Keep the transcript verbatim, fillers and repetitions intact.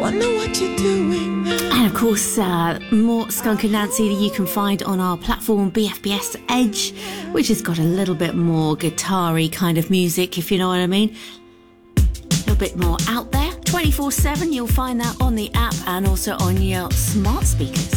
Wonder what you're doing now. And of course, uh, more Skunk and Nancy that you can find on our platform B F B S Edge, which has got a little bit more guitar-y kind of music, if you know what I mean. A little bit more out there. twenty-four seven, you'll find that on the app and also on your smart speakers.